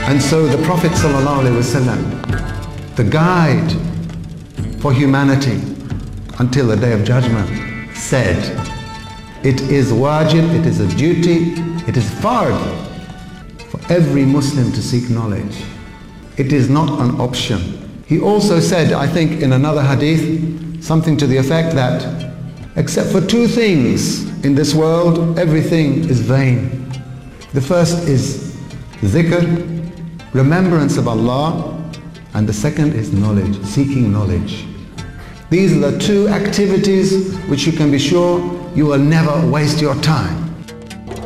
And so the Prophet ﷺ, the guide for humanity until the Day of Judgment, said, it is wajib, it is a duty, it is fard for every Muslim to seek knowledge. It is not an option. He also said, I think in another hadith, something to the effect that except for two things in this world, everything is vain. The first is dhikr, remembrance of Allah, and the second is knowledge, seeking knowledge. These are the two activities which you can be sure you will never waste your time.